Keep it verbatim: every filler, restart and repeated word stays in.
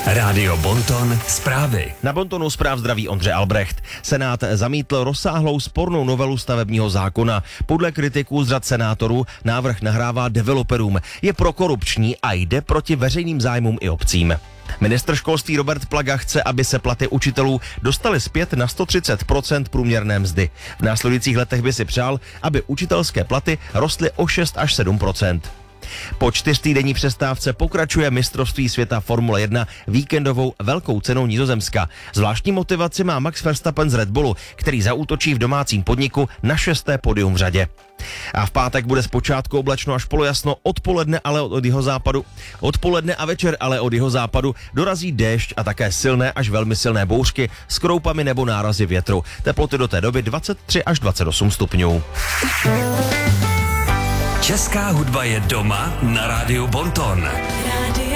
Rádio Bonton zprávy. Na Bontonu zpráv zdraví Ondřej Albrecht. Senát zamítl rozsáhlou spornou novelu stavebního zákona. Podle kritiků z řad senátorů návrh nahrává developerům. Je prokorupční a jde proti veřejným zájmům i obcím. Ministr školství Robert Plaga chce, aby se platy učitelů dostaly zpět na sto třicet procent průměrné mzdy. V následujících letech by si přál, aby učitelské platy rostly o šest až sedm procent. Po čtyřtýdenní přestávce pokračuje mistrovství světa Formule jedna víkendovou velkou cenou Nizozemska. Zvláštní motivaci má Max Verstappen z Red Bullu, který zaútočí v domácím podniku na šesté podium v řadě. A v pátek bude zpočátku oblačno až polojasno, odpoledne ale od jihozápadu. Odpoledne a večer ale od jihozápadu dorazí déšť a také silné až velmi silné bouřky s kroupami nebo nárazy větru. Teploty do té doby dvacet tři až dvacet osm stupňů. Česká hudba je doma na Rádiu Bonton.